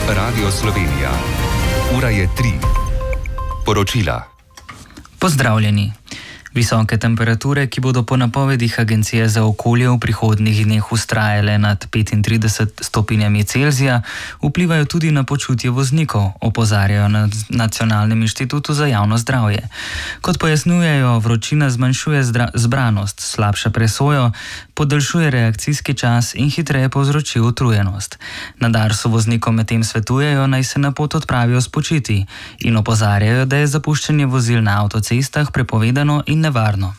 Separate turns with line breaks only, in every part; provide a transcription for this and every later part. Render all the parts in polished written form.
Radio Slovenija. Ura je 3. Poročila.
Pozdravljeni. Visoke temperature, ki bodo po napovedih Agencije za okolje v prihodnjih dneh vztrajale nad 35 stopinjami Celzija, vplivajo tudi na počutje voznikov, opozarjajo na Nacionalnem inštitutu za javno zdravje. Kot pojasnjujejo, vročina zmanjšuje zbranost, slabša presojo, podaljšuje reakcijski čas in hitreje povzroči utrujenost. Na Darsu voznikom medtem svetujejo, naj se na pot odpravijo spočiti in opozarjajo, da je zapuščanje vozil na avtocestah prepovedano in nevarno.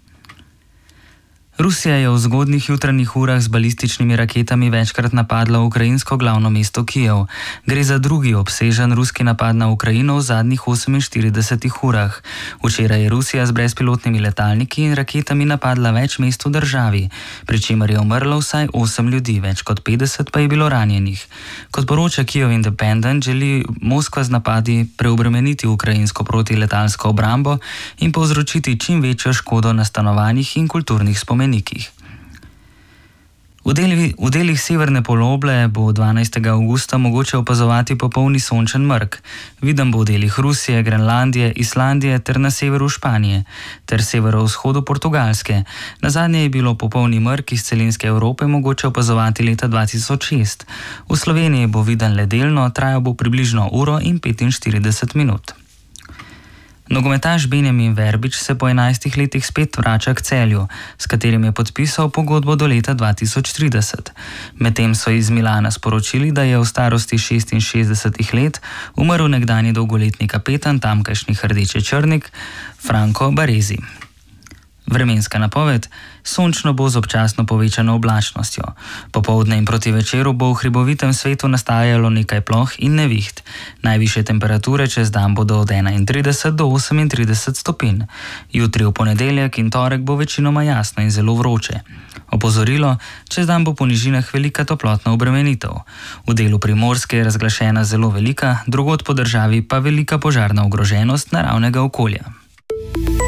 Rusija je v zgodnjih jutranjih urah z balističnimi raketami večkrat napadla ukrajinsko glavno mesto Kijev. Gre za drugi obsežen ruski napad na Ukrajino v zadnjih 48 urah. Včeraj je Rusija z brezpilotnimi letalniki in raketami napadla več mest v državi, pri čemer je umrlo vsaj 8 ljudi, več kot 50 pa je bilo ranjenih. Kot poroča Kyiv Independent, želi Moskva z napadi preobremeniti ukrajinsko protiletalsko obrambo in povzročiti čim večjo škodo na stanovanjih in kulturnih spomenikih. V delih severne poloble bo 12. avgusta mogoče opazovati popolni sončen mrk. Viden bo v delih Rusije, Grenlandije, Islandije ter na severu Španije ter severovzhodu Portugalske. Nazadnje je bilo popolni mrk iz celinske Evrope mogoče opazovati leta 2006. V Sloveniji bo viden le delno, trajal bo približno uro in 45 minut. Nogometaš Benjamin Verbič se po 11 letih spet vrača k Celju, s katerim je podpisal pogodbo do leta 2030. Medtem so iz Milana sporočili, da je v starosti 66 let umrl nekdanji dolgoletni kapetan tamkajšnjih Rdeče Črnik Franco Baresi. Vremenska napoved: sončno bo z občasno povečano oblačnostjo. Popoldne in proti večeru bo v hribovitem svetu nastajalo nekaj ploh in neviht. Najvišje temperature čez dan bodo od 31 do 38 stopinj. Jutri v ponedeljek in torek bo večinoma jasno in zelo vroče. Opozorilo: čez dan bo po nižinah velika toplotna obremenitev. V delu Primorske je razglašena zelo velika, drugod po državi pa velika požarna ogroženost naravnega okolja.